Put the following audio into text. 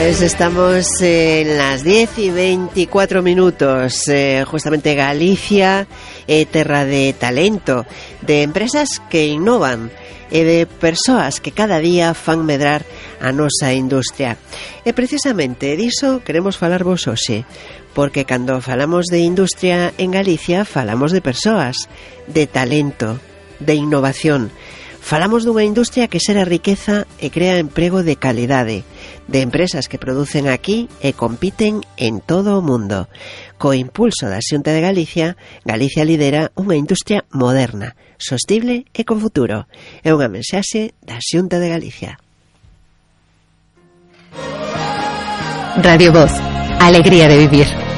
Pues estamos en las 10:24, justamente Galicia, terra de talento, de empresas que innovan e de persoas que cada día fan medrar a nosa industria. E precisamente diso queremos falarvos hoxe, porque cando falamos de industria en Galicia falamos de persoas, de talento, de innovación. Falamos dunha industria que xera riqueza e crea emprego de calidade, de empresas que producen aquí e compiten en todo o mundo. Co impulso da Xunta de Galicia, Galicia lidera unha industria moderna, sostible e con futuro. É unha mensaxe da Xunta de Galicia. Radio Voz, alegría de vivir.